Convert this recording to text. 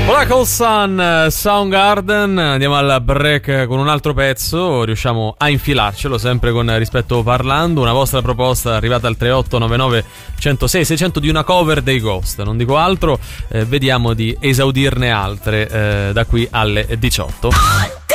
Black Sun, Soundgarden. Andiamo al break con un altro pezzo. Riusciamo a infilarcelo sempre con Rispetto Parlando. Una vostra proposta arrivata al 3899 106 600 di una cover dei Ghost. Non dico altro, vediamo di esaudirne altre da qui alle 18.